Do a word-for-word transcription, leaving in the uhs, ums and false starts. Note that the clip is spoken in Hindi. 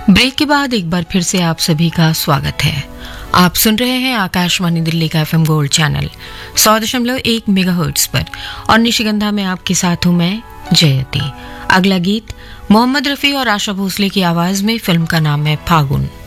ब्रेक के बाद एक बार फिर से आप सभी का स्वागत है। आप सुन रहे हैं आकाशवाणी दिल्ली का एफएम गोल्ड चैनल सौ दशमलव एक मेगाहर्ट्ज पर और निशिगंधा में आपके साथ हूं मैं जयती। अगला गीत मोहम्मद रफी और आशा भोसले की आवाज में, फिल्म का नाम है फागुन।